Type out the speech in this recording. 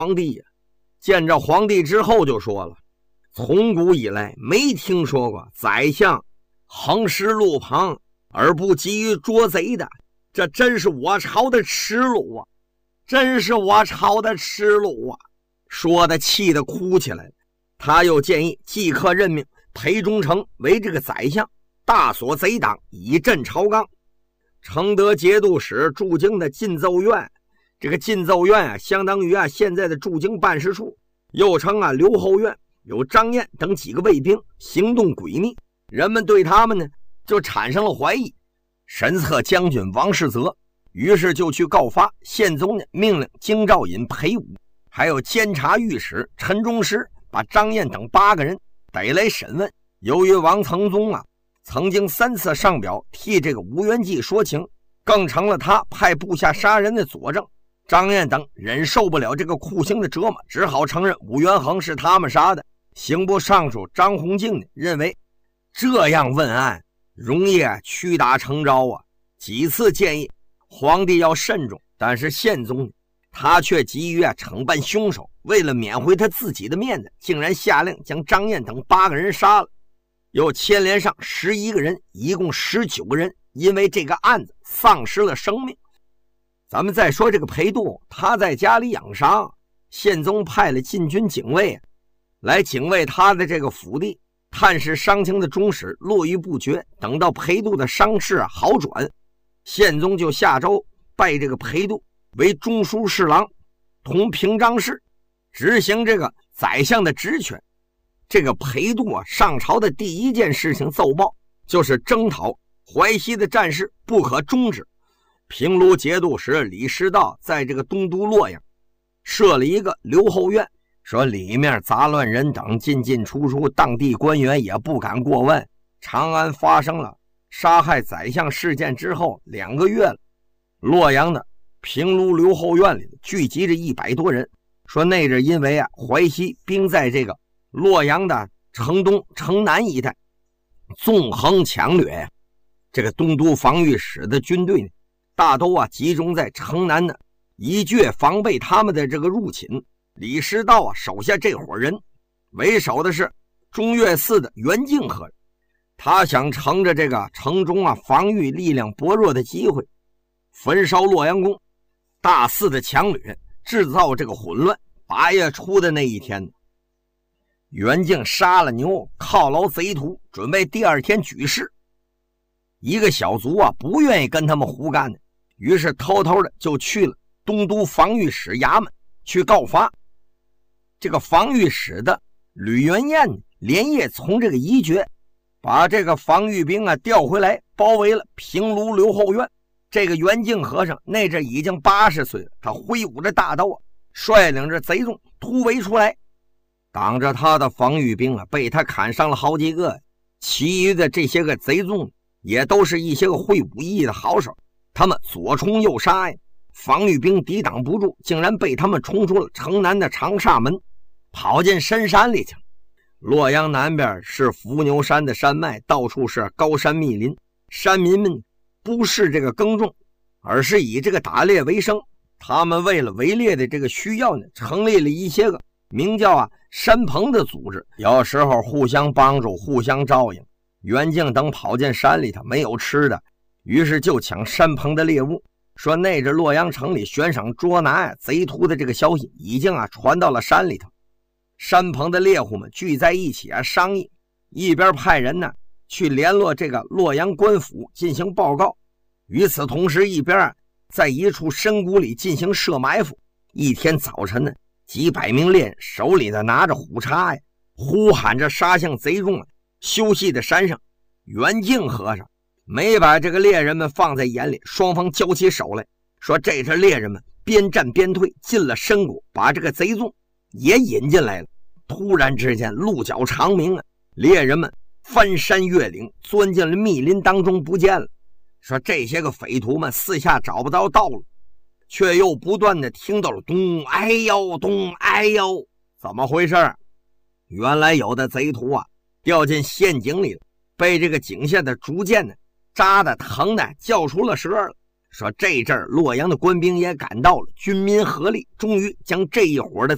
皇帝呀，见着皇帝之后就说了，从古以来没听说过宰相横尸路旁而不急于捉贼的，这真是我朝的耻辱啊，真是我朝的耻辱啊。说的气得哭起来了。他又建议即刻任命裴忠诚为这个宰相，大锁贼党，以镇朝纲。承德节度使驻京的进奏院，这个进奏院啊，相当于现在的驻京办事处，又称留后院，有张燕等几个卫兵行动诡秘，人们对他们呢就产生了怀疑。神策将军王世泽于是就去告发，宪宗呢命令京兆尹裴武还有监察御史陈忠师把张燕等8个人逮来审问。由于王承宗曾经3次上表替这个吴元济说情，更成了他派部下杀人的佐证。张燕等忍受不了这个酷刑的折磨，只好承认武元衡是他们杀的。刑部尚书张弘敬认为这样问案容易屈打成招几次建议皇帝要慎重，但是宪宗他却急于惩办凶手，为了免回他自己的面子，竟然下令将张燕等8个人杀了，又牵连上11个人，一共19个人因为这个案子丧失了生命。咱们再说这个裴度，他在家里养伤，宪宗派了禁军警卫来警卫他的这个府邸，探视伤情的中使络绎不绝。等到裴度的伤势好转，宪宗就下诏拜这个裴度为中书侍郎，同平章事，执行这个宰相的职权。这个裴度上朝的第一件事情奏报就是征讨淮西的战事不可终止。平卢节度使李师道在这个东都洛阳设了一个留后院，说里面杂乱人等进进出出，当地官员也不敢过问。长安发生了杀害宰相事件之后2个月了，洛阳的平卢留后院里聚集着100多人，说那是因为淮西兵在这个洛阳的城东城南一带纵横抢掠，这个东都防御使的军队呢大都集中在城南的一阙防备他们的这个入侵。李师道手下这伙人为首的是中岳寺的袁敬和，他想乘着这个城中防御力量薄弱的机会，焚烧洛阳宫，大肆的抢掠，制造这个混乱。8月初的那一天，袁敬杀了牛，犒劳贼徒，准备第2天举事。一个小卒不愿意跟他们胡干的，于是偷偷的就去了东都防御使衙门去告发。这个防御使的吕元彦连夜从这个宜阙把这个防御兵调回来，包围了平卢留后院。这个袁敬和尚那阵已经80岁了，他挥舞着大刀率领着贼众突围出来，挡着他的防御兵被他砍伤了好几个。其余的这些个贼众也都是一些个会武艺的好手，他们左冲右杀防御兵抵挡不住，竟然被他们冲出了城南的长沙门，跑进深山里去。洛阳南边是伏牛山的山脉，到处是高山密林，山民们不是这个耕种，而是以这个打猎为生。他们为了围猎的这个需要呢，成立了一些个名叫山棚的组织，有时候互相帮助，互相照应。袁敬等跑进山里头没有吃的，于是就抢山棚的猎物。说那阵洛阳城里悬赏捉拿贼徒的这个消息已经传到了山里头。山棚的猎户们聚在一起商议，一边派人呢去联络这个洛阳官府进行报告，与此同时一边在一处深谷里进行设埋伏。一天早晨呢，几百名猎人手里的拿着虎叉呼喊着杀向贼众休息的山上。袁敬和尚没把这个猎人们放在眼里，双方交起手来。说这阵猎人们边战边退，进了深谷，把这个贼众也引进来了。突然之间鹿角长鸣猎人们翻山越岭，钻进了密林当中不见了。说这些个匪徒们四下找不到道路，却又不断的听到了咚哎呦咚哎呦。怎么回事？原来有的贼徒掉进陷阱里了，被这个井下的竹箭扎的疼的叫出了舌了。说这阵洛阳的官兵也赶到了，军民合力，终于将这一伙的